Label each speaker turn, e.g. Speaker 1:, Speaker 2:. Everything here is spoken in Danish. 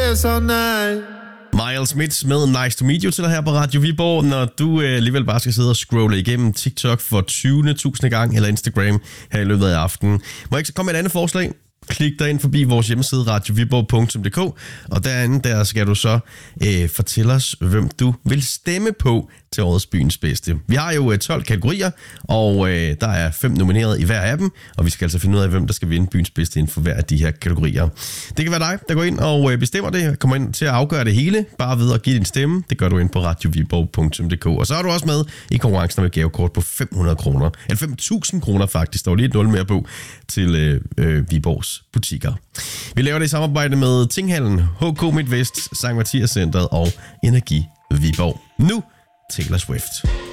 Speaker 1: days all night.
Speaker 2: Miles Smith med Nice to Meet You til dig her på Radio Viborg. Når du alligevel bare skal sidde og scrolle igennem TikTok for 20.000 gang eller Instagram her i løbet af aftenen, må jeg ikke så komme med et andet forslag? Klik dig ind forbi vores hjemmeside radioviborg.dk, og derinde der skal du så fortælle os, hvem du vil stemme på til årets byens bedste. Vi har jo 12 kategorier, og der er 5 nomineret i hver af dem, og vi skal altså finde ud af, hvem der skal vinde byens bedste inden for hver af de her kategorier. Det kan være dig, der går ind og bestemmer det, kommer ind til at afgøre det hele, bare ved at give din stemme. Det gør du ind på radioviborg.dk, og så er du også med i konkurrencen med et gavekort på 500 kroner, eller 5.000 kroner faktisk, der er lige et 0 mere på til Viborgs butikker. Vi laver det i samarbejde med Tinghallen, HK MidtVest, Sankt Mathias Centret og Energi Viborg. Nu Taylor Swift.